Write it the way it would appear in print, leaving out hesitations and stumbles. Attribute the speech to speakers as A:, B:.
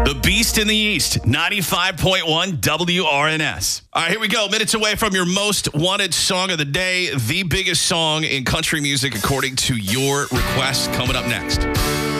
A: The Beast in the East, 95.1 WRNS. All right, here we go. Minutes away from your most wanted song of the day. The biggest song in country music according to your request coming up next.